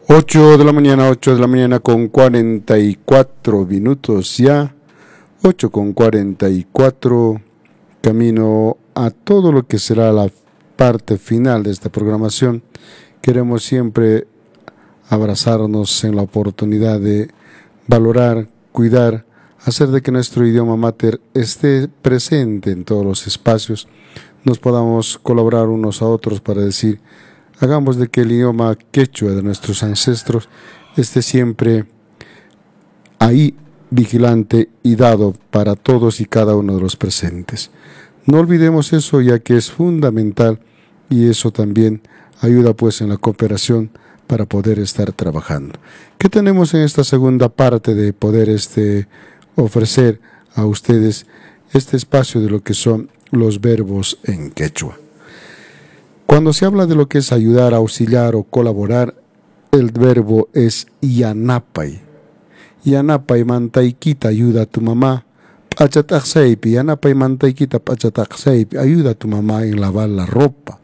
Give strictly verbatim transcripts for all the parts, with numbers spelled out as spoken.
ocho de la mañana, ocho de la mañana con cuarenta y cuatro minutos ya, ocho con cuarenta y cuatro, camino a todo lo que será la parte final de esta programación. Queremos siempre abrazarnos en la oportunidad de valorar, cuidar, hacer de que nuestro idioma mater esté presente en todos los espacios, nos podamos colaborar unos a otros para decir, hagamos de que el idioma quechua de nuestros ancestros esté siempre ahí, vigilante y dado para todos y cada uno de los presentes. No olvidemos eso, ya que es fundamental y eso también ayuda pues en la cooperación para poder estar trabajando. ¿Qué tenemos en esta segunda parte de poder este, ofrecer a ustedes este espacio de lo que son los verbos en quechua? Cuando se habla de lo que es ayudar, auxiliar o colaborar, el verbo es yanapay. Yanapay mantaikita, ayuda a tu mamá. Pachatakseipi, yanapay mantaikita, pachatakseipi, ayuda a tu mamá en lavar la ropa.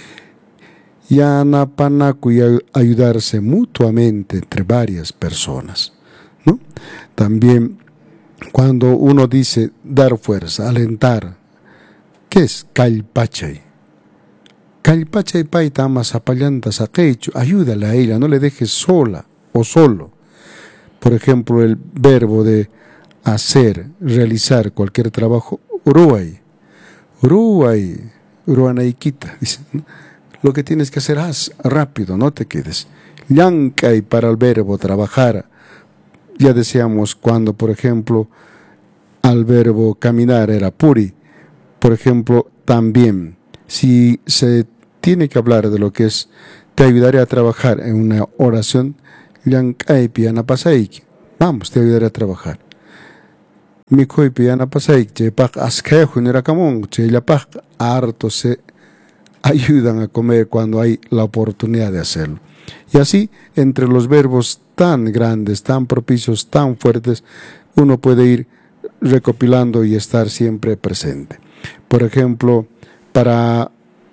Yanapanaku, y ayudarse mutuamente entre varias personas, ¿no? También cuando uno dice dar fuerza, alentar, ¿qué es calpachay? Calpachay paita amas apallanta saquecho, ayúdale a ella, no le dejes sola o solo. Por ejemplo, el verbo de hacer, realizar cualquier trabajo, uruay, uruay, uruanaikita, dice, lo que tienes que hacer, haz rápido, no te quedes. Llancay para el verbo trabajar, ya decíamos cuando, por ejemplo, al verbo caminar era puri. Por ejemplo, también, si se tiene que hablar de lo que es, te ayudaré a trabajar en una oración, llancay piana pasaik, vamos, te ayudaré a trabajar. Mikoy piana pasaik, chepak askejo nirakamon, cheyapak harto se ayudan a comer cuando hay la oportunidad de hacerlo. Y así, entre los verbos tan grandes, tan propicios, tan fuertes, uno puede ir recopilando y estar siempre presente. Por ejemplo, para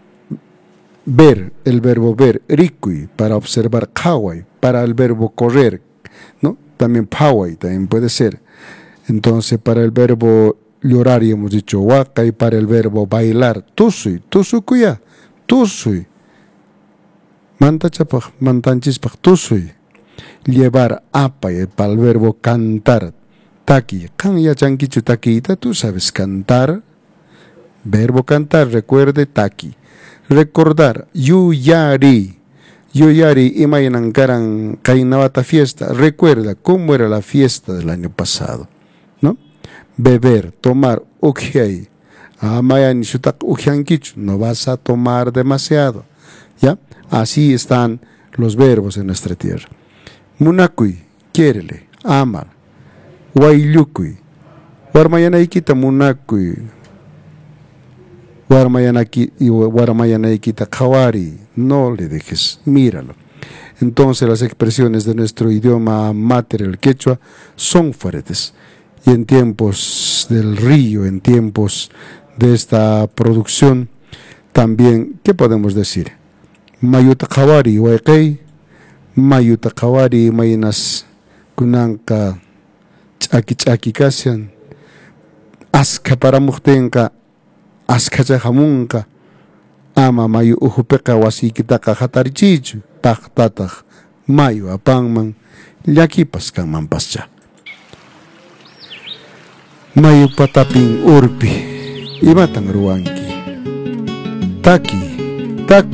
ver, el verbo ver, rikui, para observar, kawai, para el verbo correr, ¿no? También pawai, también puede ser. Entonces, para el verbo llorar, y hemos dicho waka, y para el verbo bailar, tusui, tusukuya, tusui, mantachapaj, mantanchispaj, tusui, llevar apay, para el verbo cantar, taki, kan ya chanquichu taquita, tú sabes cantar, verbo cantar, recuerde, taki. Recordar, yuyari, yuyari, imayanankaran, kainawata fiesta, recuerda cómo era la fiesta del año pasado, ¿no? Beber, tomar, ujiay, amayan sutak ujiankichu, no vas a tomar demasiado, ¿ya? Así están los verbos en nuestra tierra. Munakui, quiérele, amar, wailukui, warmayanaikita munakui, Guarmayanaki y Guarmayanaikita Kawari, no le dejes, míralo. Entonces las expresiones de nuestro idioma mater, el quechua, son fuertes. Y en tiempos del río, en tiempos de esta producción, también, ¿qué podemos decir? Mayuta Kawari, Waikei, Mayuta Kawari, Mayinas Kunanka, Chaki Chaki Kasian, Aska para Muhtenka, askacha jamunka, ama mayu ujupeka wasikitaka hatarichichu, paktataj, mayu apanman, llakipas kanman pascha. Mayu patapin urpi, imatan ruanki. Taki, taku,